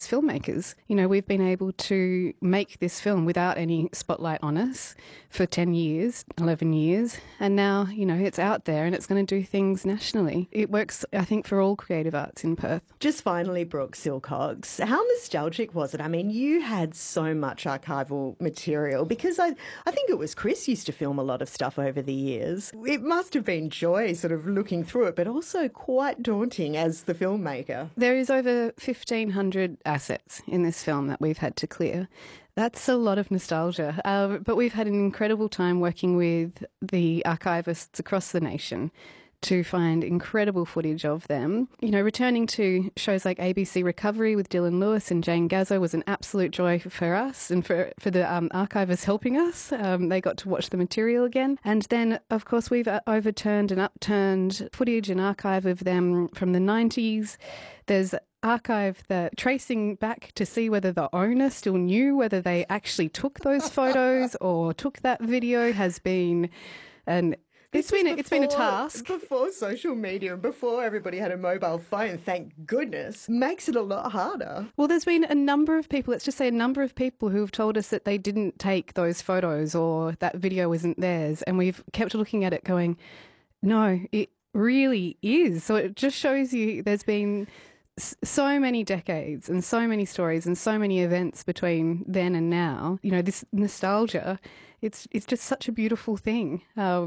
filmmakers. You know, we've been able to make this film without any spotlight on us for 10 years, 11 years, and now, you know, it's out there and it's going to do things nationally. It works, I think, for all creative arts in Perth. Just finally, Brooke Silcox, how nostalgic was it? I mean, you had so much archival material because I think it was Chris used to film a lot of stuff over the years. It must have been joy sort of looking through it, but also quite daunting as the filmmaker. There is over 1,500 assets in this film that we've had to clear. That's a lot of nostalgia, but we've had an incredible time working with the archivists across the nation to find incredible footage of them. You know, returning to shows like ABC Recovery with Dylan Lewis and Jane Gazzo was an absolute joy for us and for the archivists helping us. They got to watch the material again. And then, of course, we've overturned and upturned footage and archive of them from the 90s. There's archive that tracing back to see whether the owner still knew whether they actually took those photos or took that video has been it's been a task. Before social media and before everybody had a mobile phone, thank goodness, makes it a lot harder. Well, there's been a number of people, let's just say a number of people who have told us that they didn't take those photos or that video isn't theirs. And we've kept looking at it going, no, it really is. So it just shows you there's been so many decades and so many stories and so many events between then and now. You know, this nostalgia, it's just such a beautiful thing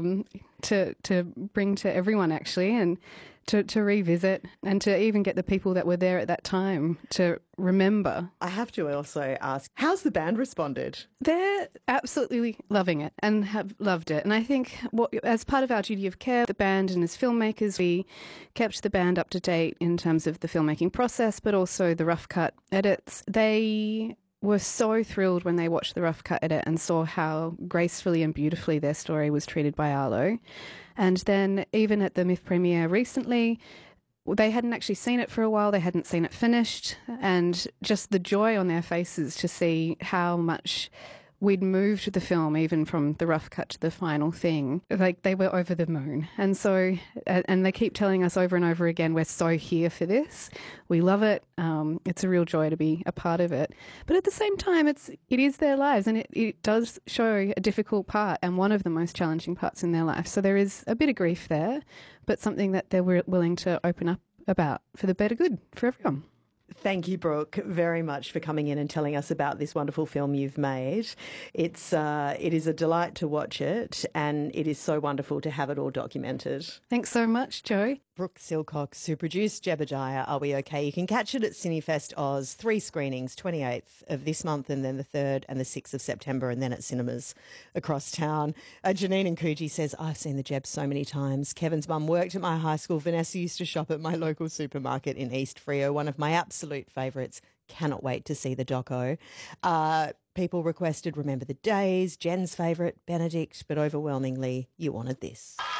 to bring to everyone, actually, and to revisit and to even get the people that were there at that time to remember. I have to also ask, how's the band responded? They're absolutely loving it and have loved it. And I think as part of our duty of care, the band and as filmmakers, we kept the band up to date in terms of the filmmaking process, but also the rough cut edits. They were so thrilled when they watched the rough cut edit and saw how gracefully and beautifully their story was treated by Arlo. And then even at the MIF premiere recently, they hadn't actually seen it for a while. They hadn't seen it finished. And just the joy on their faces to see how much we'd moved the film even from the rough cut to the final thing. Like, they were over the moon. And so, and they keep telling us over and over again, we're so here for this. We love it. It's a real joy to be a part of it. But at the same time, it is their lives, and it does show a difficult part and one of the most challenging parts in their life. So there is a bit of grief there, but something that they're willing to open up about for the better good for everyone. Thank you, Brooke, very much for coming in and telling us about this wonderful film you've made. It is a delight to watch it, and it is so wonderful to have it all documented. Thanks so much, Jo. Brooke Silcox, who produced Jebediah, Are We OK? You can catch it at Cinefest Oz, 3 screenings, 28th of this month and then the 3rd and the 6th of September, and then at cinemas across town. Janine and Coogee says, I've seen the Jeb so many times. Kevin's mum worked at my high school. Vanessa used to shop at my local supermarket in East Freo, one of my absolute favourites. Cannot wait to see the doco. People requested Remember the Days, Jen's favourite, Benedict, but overwhelmingly you wanted this.